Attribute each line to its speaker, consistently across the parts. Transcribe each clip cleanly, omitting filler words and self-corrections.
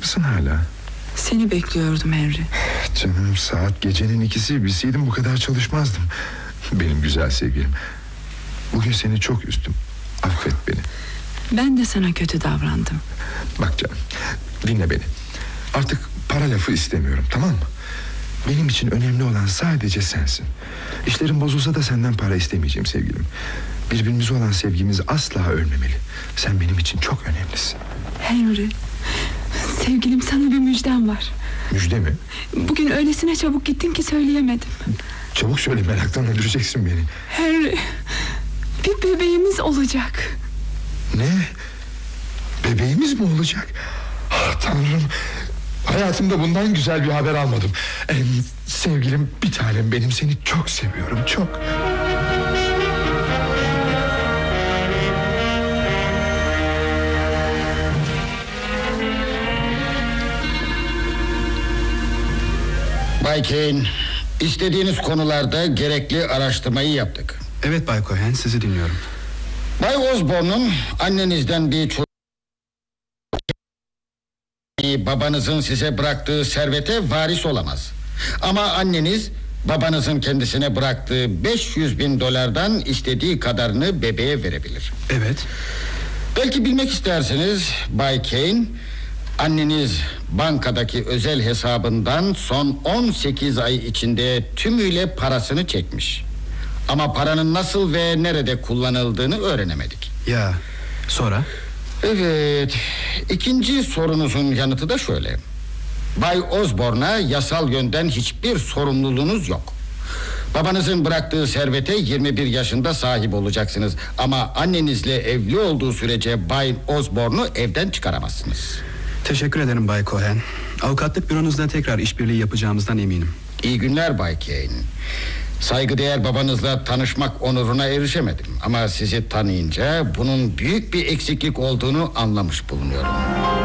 Speaker 1: mısın hala?
Speaker 2: Seni bekliyordum Henry.
Speaker 1: Canım, saat gecenin 2'si. Bilseydim bu kadar çalışmazdım. Benim güzel sevgilim, bugün seni çok üzdüm. Affet beni.
Speaker 2: Ben de sana kötü davrandım.
Speaker 1: Bak canım, dinle beni. Artık para lafı istemiyorum, tamam mı? Benim için önemli olan sadece sensin. İşlerim bozulsa da senden para istemeyeceğim sevgilim. Birbirimize olan sevgimiz asla ölmemeli. Sen benim için çok önemlisin.
Speaker 2: Henry, sevgilim, sana bir müjdem var.
Speaker 1: Müjde mi?
Speaker 2: Bugün öylesine çabuk gittin ki söyleyemedim.
Speaker 1: Çabuk söyle, meraktan öldüreceksin beni.
Speaker 2: Henry, bir bebeğimiz olacak.
Speaker 1: Ne? Bebeğimiz mi olacak? Ah Tanrım, hayatımda bundan güzel bir haber almadım. Sevgilim, bir tanem benim, seni çok seviyorum, çok.
Speaker 3: Bay Kane, istediğiniz konularda gerekli araştırmayı yaptık.
Speaker 4: Evet Bay Cohen, sizi dinliyorum.
Speaker 3: Bay Osborne'un annenizden bir çocuk, babanızın size bıraktığı servete varis olamaz. Ama anneniz babanızın kendisine bıraktığı $500.000 istediği kadarını bebeğe verebilir.
Speaker 4: Evet.
Speaker 3: Belki bilmek istersiniz Bay Kane, anneniz bankadaki özel hesabından son 18 ay içinde tümüyle parasını çekmiş. Ama paranın nasıl ve nerede kullanıldığını öğrenemedik.
Speaker 4: Ya, sonra?
Speaker 3: Evet, ikinci sorunuzun yanıtı da şöyle. Bay Osborne'a yasal yönden hiçbir sorumluluğunuz yok. Babanızın bıraktığı servete 21 yaşında sahip olacaksınız. Ama annenizle evli olduğu sürece Bay Osborne'u evden çıkaramazsınız.
Speaker 4: Teşekkür ederim Bay Cohen. Avukatlık büronuzda tekrar işbirliği yapacağımızdan eminim.
Speaker 3: İyi günler Bay Kane. Saygıdeğer babanızla tanışmak onuruna erişemedim. Ama sizi tanıyınca bunun büyük bir eksiklik olduğunu anlamış bulunuyorum.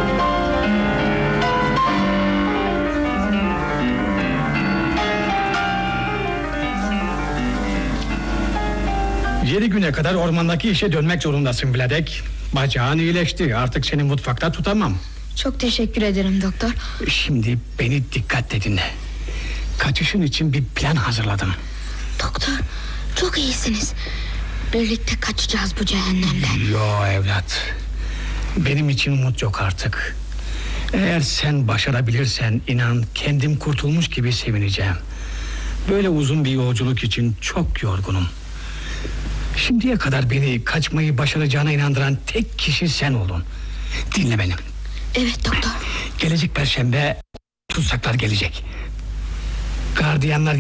Speaker 5: Yedi güne kadar ormandaki işe dönmek zorundasın Vladek. Bacağın iyileşti, artık seni mutfakta tutamam.
Speaker 6: Çok teşekkür ederim doktor.
Speaker 5: Şimdi beni dikkatle dinle. Kaçışın için bir plan hazırladım.
Speaker 6: Doktor, çok iyisiniz. Birlikte kaçacağız bu cehennemden.
Speaker 5: Yo evlat, benim için umut yok artık. Eğer sen başarabilirsen inan kendim kurtulmuş gibi sevineceğim. Böyle uzun bir yolculuk için çok yorgunum. Şimdiye kadar beni kaçmayı başaracağına inandıran tek kişi sen oldun. Dinle beni.
Speaker 6: Evet doktor.
Speaker 5: Gelecek Perşembe tutsaklar gelecek. Gardiyanlar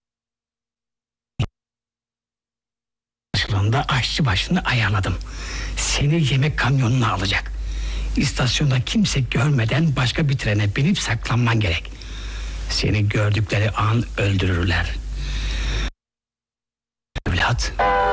Speaker 5: karşılığında aşçı başını ayarladım. Seni yemek kamyonuna alacak. İstasyonda kimse görmeden başka bir trene binip saklanman gerek. Seni gördükleri an öldürürler. Evlat.